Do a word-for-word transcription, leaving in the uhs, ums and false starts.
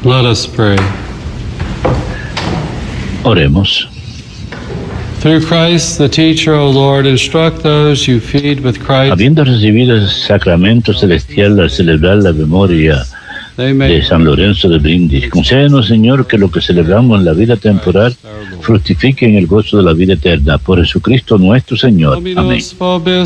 Let us pray. Oremos. Through Christ, the teacher, O Lord, instruct those you feed with Christ. Habiendo recibido el sacramento celestial al celebrar la memoria They may de San Lorenzo de Brindis, concédenos, Señor, que lo que celebramos en la vida temporal fructifique en el gozo de la vida eterna. Por Jesucristo nuestro Señor. Amén. Dominus vobis.